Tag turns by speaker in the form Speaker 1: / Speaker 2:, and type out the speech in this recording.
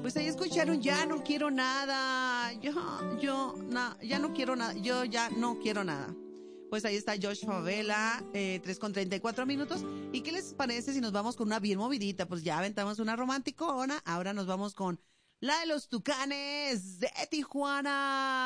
Speaker 1: Pues ahí escucharon Ya no quiero nada. Ya no quiero nada. Yo ya no quiero nada. Pues ahí está Josh Favela, 3:34 minutos. ¿Y qué les parece si nos vamos con una bien movidita? Pues ya aventamos una romanticona. Ahora nos vamos con la de los Tucanes de Tijuana.